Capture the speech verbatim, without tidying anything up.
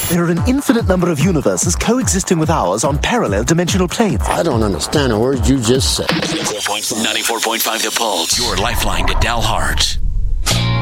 There are an infinite number of universes coexisting with ours on parallel dimensional planes. I don't understand a word you just said. ninety-four point five The Pulse, your lifeline to Dalhart.